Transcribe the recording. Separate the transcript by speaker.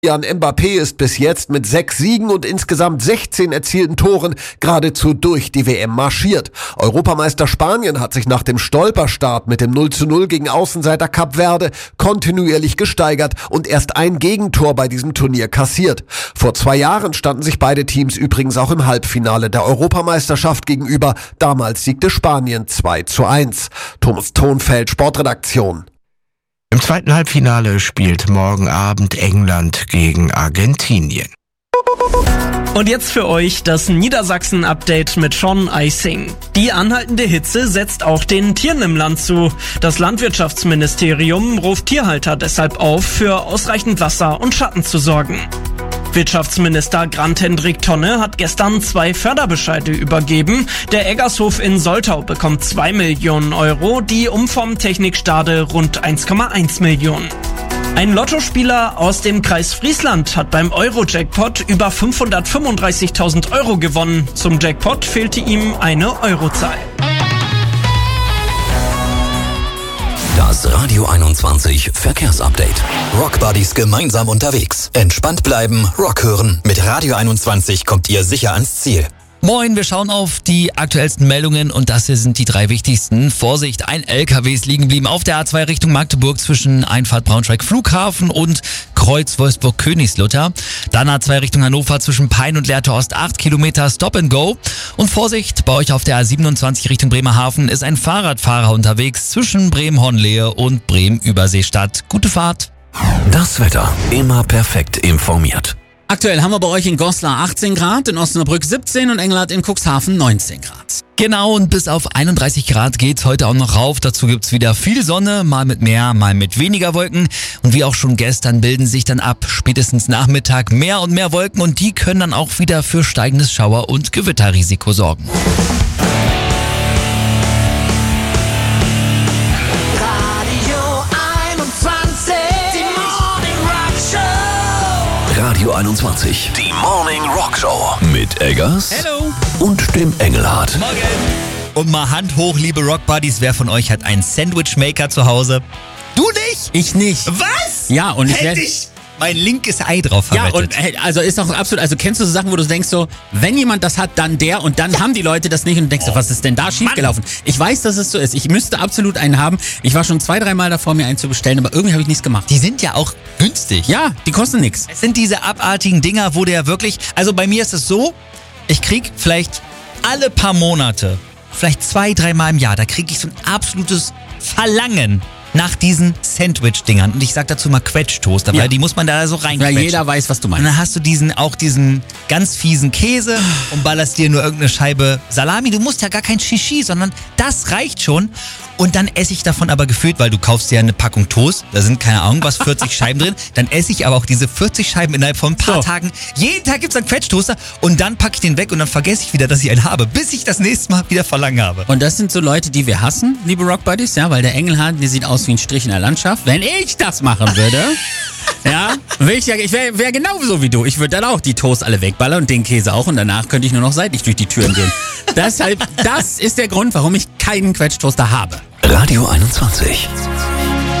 Speaker 1: Kylian Mbappé ist bis jetzt mit 6 Siegen und insgesamt 16 erzielten Toren geradezu durch die WM marschiert. Europameister Spanien hat sich nach dem Stolperstart mit dem 0:0 gegen Außenseiter Kap Verde kontinuierlich gesteigert und erst ein Gegentor bei diesem Turnier kassiert. Vor 2 Jahren standen sich beide Teams übrigens auch im Halbfinale der Europameisterschaft gegenüber. Damals siegte Spanien 2:1. Thomas Thonfeld, Sportredaktion.
Speaker 2: Im zweiten Halbfinale spielt morgen Abend England gegen Argentinien.
Speaker 3: Und jetzt für euch das Niedersachsen-Update mit Sean Eising. Die anhaltende Hitze setzt auch den Tieren im Land zu. Das Landwirtschaftsministerium ruft Tierhalter deshalb auf, für ausreichend Wasser und Schatten zu sorgen. Wirtschaftsminister Grant-Hendrik Tonne hat gestern 2 Förderbescheide übergeben. Der Eggershof in Soltau bekommt 2 Millionen Euro, die Umform Technikstade rund 1,1 Millionen. Ein Lottospieler aus dem Kreis Friesland hat beim Euro-Jackpot über 535.000 Euro gewonnen. Zum Jackpot fehlte ihm eine Eurozahl.
Speaker 4: Das Radio 21 Verkehrsupdate. Rock Buddies gemeinsam unterwegs. Entspannt bleiben, Rock hören. Mit Radio 21 kommt ihr sicher ans Ziel.
Speaker 5: Moin, wir schauen auf die aktuellsten Meldungen und das hier sind die 3 wichtigsten. Vorsicht, ein LKW ist liegen geblieben auf der A2 Richtung Magdeburg zwischen Einfahrt Braunschweig Flughafen und Kreuz Wolfsburg-Königslutter. Dann A2 Richtung Hannover zwischen Pein und Lehrte Ost 8 Kilometer Stop and Go. Und Vorsicht, bei euch auf der A27 Richtung Bremerhaven ist ein Fahrradfahrer unterwegs zwischen Bremen-Hornlehe und Bremen-Überseestadt. Gute Fahrt.
Speaker 4: Das Wetter immer perfekt informiert.
Speaker 6: Aktuell haben wir bei euch in Goslar 18 Grad, in Osnabrück 17 und Englert in Cuxhaven 19 Grad.
Speaker 5: Genau, und bis auf 31 Grad geht's heute auch noch rauf. Dazu gibt's wieder viel Sonne, mal mit mehr, mal mit weniger Wolken. Und wie auch schon gestern bilden sich dann ab spätestens Nachmittag mehr und mehr Wolken und die können dann auch wieder für steigendes Schauer- und Gewitterrisiko sorgen.
Speaker 4: Radio 21, die Morning Rock Show mit Eggers
Speaker 5: Hello.
Speaker 4: und dem Engelhard.
Speaker 5: Morgen. Und mal Hand hoch, liebe Rock Buddies, wer von euch hat einen Sandwich-Maker zu Hause? Du nicht?
Speaker 6: Ich nicht.
Speaker 5: Was?
Speaker 6: Ja, und ich
Speaker 5: Hätte
Speaker 6: werde...
Speaker 5: ich mein linkes Ei drauf verwettet.
Speaker 6: Ja, und also ist doch absolut, also kennst du so Sachen, wo du denkst so, wenn jemand das hat, dann der und dann haben die Leute das nicht und du denkst so, was ist denn da schiefgelaufen? Ich weiß, dass es so ist. Ich müsste absolut einen haben. Ich war schon 2-3 Mal davor, mir einen zu bestellen, aber irgendwie habe ich nichts gemacht.
Speaker 5: Die sind ja auch günstig.
Speaker 6: Ja, die kosten nichts.
Speaker 5: Es sind diese abartigen Dinger, wo der wirklich, also bei mir ist es so, ich krieg vielleicht alle paar Monate, vielleicht 2-3 Mal im Jahr, da kriege ich so ein absolutes Verlangen nach diesen Sandwich-Dingern. Und ich sag dazu mal Quetschtoaster, weil die muss man da so
Speaker 6: Ja,
Speaker 5: reinquetschen.
Speaker 6: jeder weiß, was du
Speaker 5: Und
Speaker 6: meinst.
Speaker 5: dann hast du diesen ganz fiesen Käse und ballerst dir nur irgendeine Scheibe Salami. Du musst ja gar kein Shishi, sondern das reicht schon. Und dann esse ich davon aber gefühlt, weil du kaufst dir eine Packung Toast, da sind keine Ahnung was, 40 Scheiben drin. Dann esse ich aber auch diese 40 Scheiben innerhalb von ein paar Tagen. Jeden Tag gibt's einen Quetschtoaster und dann packe ich den weg und dann vergesse ich wieder, dass ich einen habe, bis ich das nächste Mal wieder Verlangen habe.
Speaker 6: Und das sind so Leute, die wir hassen, liebe Rock Buddies, ja, weil der Engelhard, der sieht aus wie ein Strich in der Landschaft. Wenn ich das machen würde, ja, ich wäre genauso wie du. Ich würde dann auch die Toast alle wegballern und den Käse auch und danach könnte ich nur noch seitlich durch die Türen gehen. Deshalb, das ist der Grund, warum ich keinen Quetschtoaster habe.
Speaker 4: Radio 21.